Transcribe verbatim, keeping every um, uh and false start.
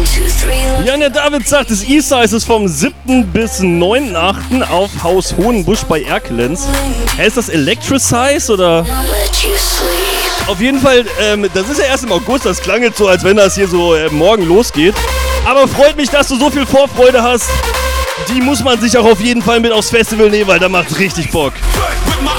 Jan der David sagt, das Eastside ist vom siebten bis neunten achten auf Haus Hohenbusch bei Erkelenz. Hä, ist das Electricize oder? Auf jeden Fall, ähm, das ist ja erst im August, das klang jetzt so, als wenn das hier so äh, morgen losgeht. Aber freut mich, dass du so viel Vorfreude hast. Die muss man sich auch auf jeden Fall mit aufs Festival nehmen, weil da macht's richtig Bock.